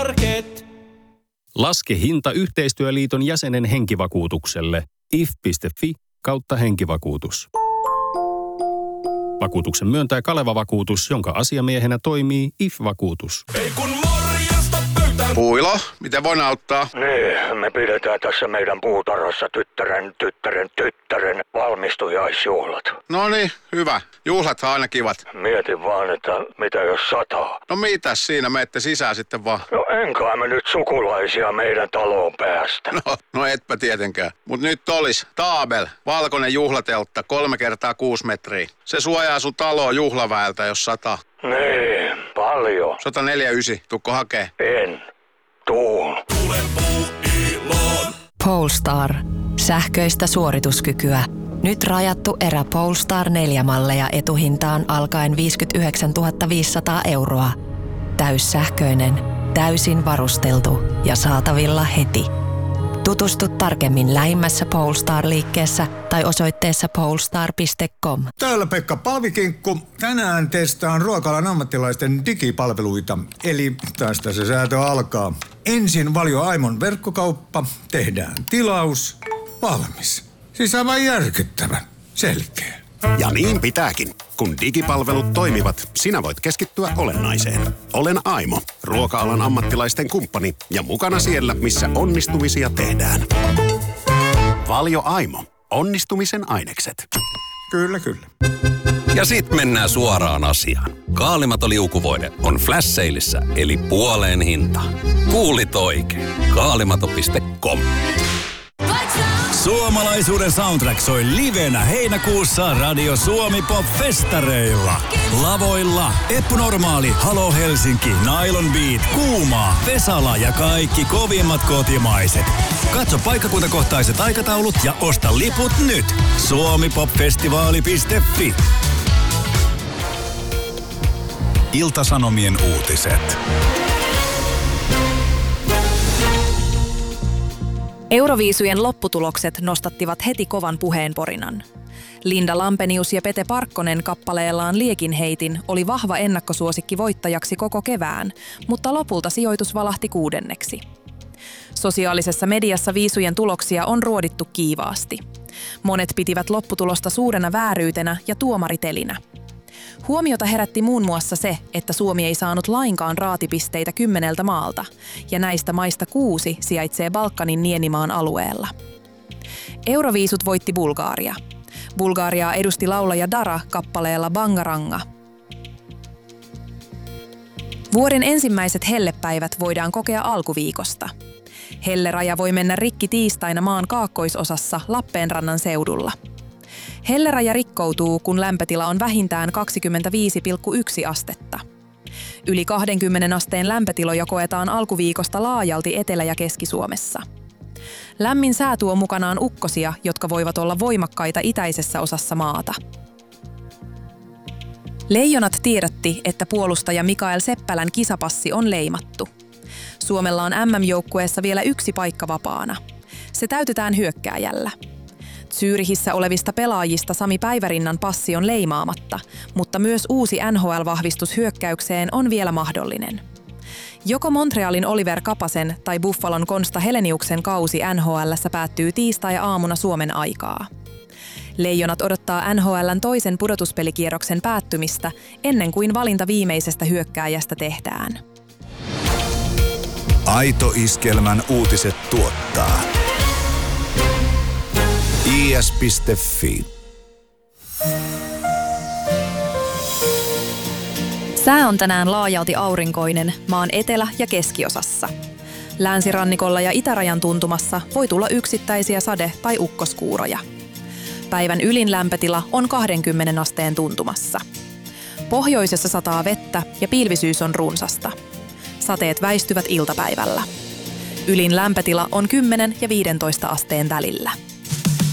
Arket. Laske hinta Yhteistyöliiton jäsenen henkivakuutukselle. if.fi/henkivakuutus. Vakuutuksen myöntää Kaleva Vakuutus, jonka asiamiehenä toimii IF-vakuutus. Ei kun morjesta pöytään. Puilo, miten voin auttaa? Niin, me pidetään tässä meidän puutarhassa tyttären valmistujaisjuhlat. No niin, hyvä. Juhlathan aina kivat. Mietin vaan, että mitä jos sataa. No mitäs siinä, menette sisään sitten vaan. No enkä me nyt sukulaisia meidän taloon päästä. No etpä tietenkään. Mut nyt olis Taabel, valkoinen juhlateltta, 3x6 metriä. Se suojaa sun taloa juhlaväeltä, jos sataa. Niin, paljon. 149, tukko hakee. En. Tuun. Tule Puuiloon. Polestar. Sähköistä suorituskykyä. Nyt rajattu erä Polestar 4-malleja etuhintaan alkaen 59 500 €. Täyssähköinen, täysin varusteltu ja saatavilla heti. Tutustu tarkemmin lähimmässä Polestar-liikkeessä tai osoitteessa polestar.com. Täällä Pekka Palvikinkku. Tänään testaan ruoka-alan ammattilaisten digipalveluita. Eli tästä se säätö alkaa. Ensin Valio Aimon verkkokauppa. Tehdään tilaus. Valmis. Siis aivan järkyttävä. Selkeä. Ja niin pitääkin. Kun digipalvelut toimivat, sinä voit keskittyä olennaiseen. Olen Aimo, ruoka-alan ammattilaisten kumppani ja mukana siellä, missä onnistumisia tehdään. Valio Aimo. Onnistumisen ainekset. Kyllä, kyllä. Ja sit mennään suoraan asiaan. Kaalimaton liukuvoide on flash saleissa, eli puoleen hintaan. Kuulit oikein. Kaalimato.com. Suomalaisuuden soundtrack soi livenä heinäkuussa Radio Suomi Pop-festareilla. Lavoilla Eppu Normaali, Halo Helsinki, Nylon Beat, Kuumaa, Vesala ja kaikki kovimmat kotimaiset. Katso paikkakuntakohtaiset aikataulut ja osta liput nyt. suomipopfestivaali.fi. Ilta-Sanomien uutiset. Euroviisujen lopputulokset nostattivat heti kovan puheenporinan. Linda Lampenius ja Pete Parkkonen kappaleellaan Liekin heitin oli vahva ennakkosuosikki voittajaksi koko kevään, mutta lopulta sijoitus valahti 6. Sosiaalisessa mediassa viisujen tuloksia on ruodittu kiivaasti. Monet pitivät lopputulosta suurena vääryytenä ja tuomaritelinä. Huomiota herätti muun muassa se, että Suomi ei saanut lainkaan raatipisteitä 10 maalta, ja näistä maista 6 sijaitsee Balkanin nienimaan alueella. Euroviisut voitti Bulgaria. Bulgariaa edusti laulaja Dara kappaleella Bangaranga. Vuoden ensimmäiset hellepäivät voidaan kokea alkuviikosta. Helleraja voi mennä rikki tiistaina maan kaakkoisosassa Lappeenrannan seudulla. Helleraja rikkoutuu, kun lämpötila on vähintään 25,1 astetta. Yli 20 asteen lämpötiloja koetaan alkuviikosta laajalti Etelä- ja Keski-Suomessa. Lämmin sää tuo mukanaan ukkosia, jotka voivat olla voimakkaita itäisessä osassa maata. Leijonat tiedotti, että puolustaja Mikael Seppälän kisapassi on leimattu. Suomella on MM-joukkueessa vielä 1 paikka vapaana. Se täytetään hyökkääjällä. Zyyrihissä olevista pelaajista Sami Päivärinnan passi on leimaamatta, mutta myös uusi NHL-vahvistus hyökkäykseen on vielä mahdollinen. Joko Montrealin Oliver Kapasen tai Buffalon Konsta Heleniuksen kausi NHL:ssä päättyy tiistai-aamuna Suomen aikaa. Leijonat odottaa NHL:n toisen pudotuspelikierroksen päättymistä ennen kuin valinta viimeisestä hyökkääjästä tehdään. Aito Iskelmän uutiset tuottaa is.fi. Sää on tänään laajalti aurinkoinen maan etelä- ja keskiosassa. Länsirannikolla ja itärajan tuntumassa voi tulla yksittäisiä sade- tai ukkoskuuroja. Päivän ylin lämpötila on 20 asteen tuntumassa. Pohjoisessa sataa vettä ja pilvisyys on runsasta. Sateet väistyvät iltapäivällä. Ylin lämpötila on 10 ja 15 asteen välillä.